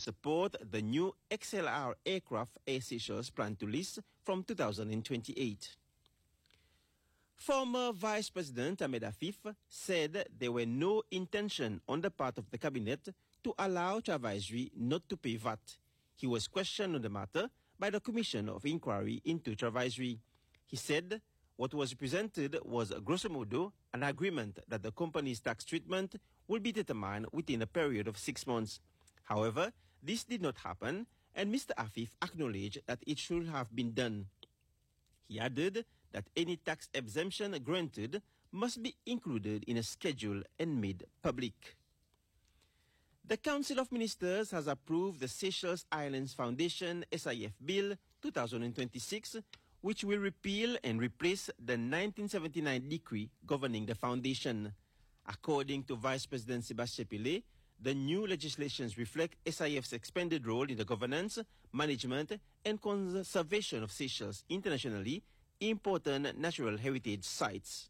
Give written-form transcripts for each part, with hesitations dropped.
support the new XLR aircraft Air Seychelles plan to lease from 2028. Former Vice President Ahmed Afif said there were no intention on the part of the cabinet to allow Travaiserie not to pay VAT. He was questioned on the matter by the Commission of Inquiry into Travaiserie. He said what was presented was grosso modo an agreement that the company's tax treatment will be determined within a period of 6 months. However, this did not happen, and Mr. Afif acknowledged that it should have been done. He added that any tax exemption granted must be included in a schedule and made public. The Council of Ministers has approved the Seychelles Islands Foundation SIF Bill 2026, which will repeal and replace the 1979 decree governing the foundation. According to Vice President Sébastien Pillet, the new legislations reflect SIF's expanded role in the governance, management, and conservation of Seychelles' internationally important natural heritage sites.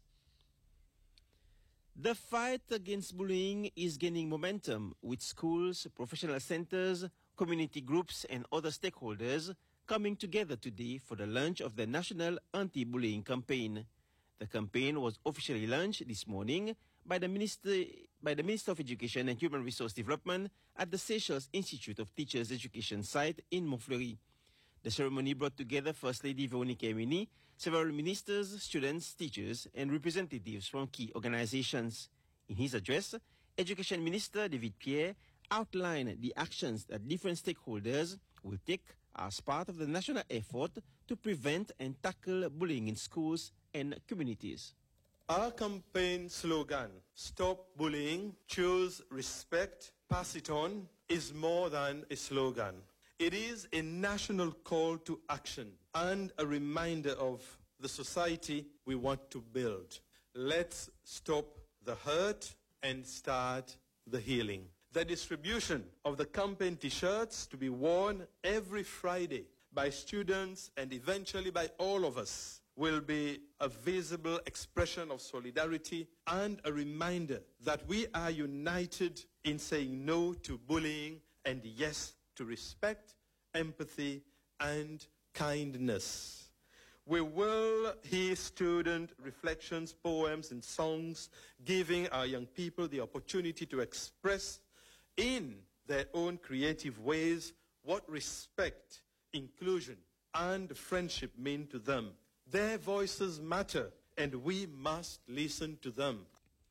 The fight against bullying is gaining momentum, with schools, professional centers, community groups, and other stakeholders coming together today for the launch of the National Anti-Bullying Campaign. The campaign was officially launched this morning by the Minister of Education and Human Resource Development at the Seychelles Institute of Teachers Education site in Montfleury. The ceremony brought together First Lady Veronique Hermini, several ministers, students, teachers, and representatives from key organizations. In his address, Education Minister David Pierre outlined the actions that different stakeholders will take as part of the national effort to prevent and tackle bullying in schools and communities. Our campaign slogan, Stop Bullying, Choose Respect, Pass It On, is more than a slogan. It is a national call to action and a reminder of the society we want to build. Let's stop the hurt and start the healing. The distribution of the campaign t-shirts to be worn every Friday by students and eventually by all of us will be a visible expression of solidarity and a reminder that we are united in saying no to bullying and yes to respect, empathy, and kindness. We will hear student reflections, poems, and songs, giving our young people the opportunity to express in their own creative ways what respect, inclusion, and friendship mean to them. Their voices matter, and we must listen to them.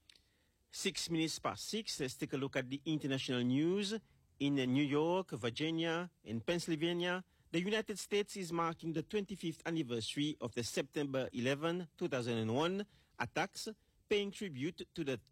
6 minutes past 6, let's take a look at the international news. In New York, Virginia, and Pennsylvania, the United States is marking the 25th anniversary of the September 11, 2001 attacks, paying tribute to the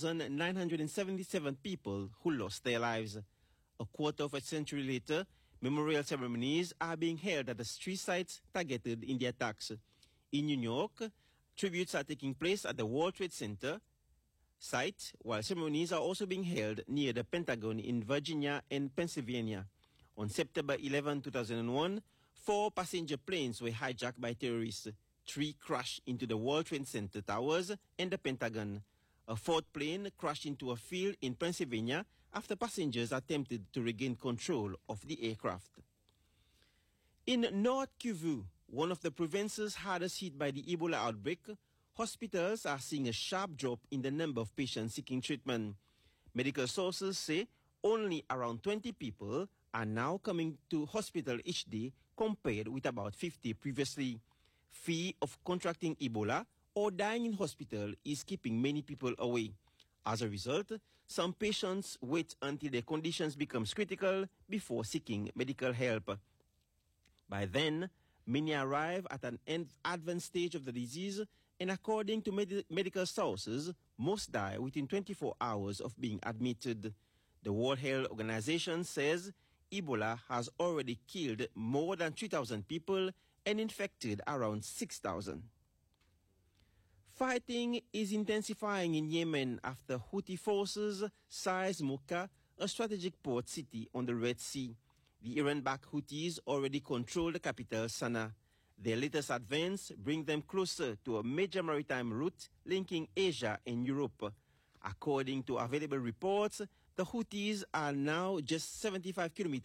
2,977 people who lost their lives. A quarter of a century later, memorial ceremonies are being held at the three sites targeted in the attacks. In New York, tributes are taking place at the World Trade Center site, while ceremonies are also being held near the Pentagon in Virginia and Pennsylvania. On September 11, 2001, 4 passenger planes were hijacked by terrorists. 3 crashed into the World Trade Center towers and the Pentagon. A 4th plane crashed into a field in Pennsylvania after passengers attempted to regain control of the aircraft. In North Kivu, one of the provinces hardest hit by the Ebola outbreak, hospitals are seeing a sharp drop in the number of patients seeking treatment. Medical sources say only around 20 people are now coming to hospital each day compared with about 50 previously. Fear of contracting Ebola or dying in hospital is keeping many people away. As a result, some patients wait until their conditions becomes critical before seeking medical help. By then, many arrive at an advanced stage of the disease, and according to medical sources, most die within 24 hours of being admitted. The World Health Organization says Ebola has already killed more than 3,000 people and infected around 6,000. Fighting is intensifying in Yemen after Houthi forces seized Mocha, a strategic port city on the Red Sea. The Iran-backed Houthis already control the capital, Sana'a. Their latest advance brings them closer to a major maritime route linking Asia and Europe. According to available reports, the Houthis are now just 75 kilometers